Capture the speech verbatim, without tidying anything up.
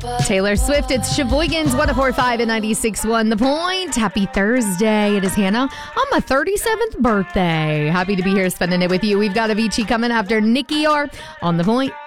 Taylor Swift, it's Sheboygan's one oh four point five and ninety-six point one The Point. Happy Thursday. It is Hannah on my thirty-seventh birthday. Happy to be here spending it with you. We've got Avicii coming after Nicky R on The Point.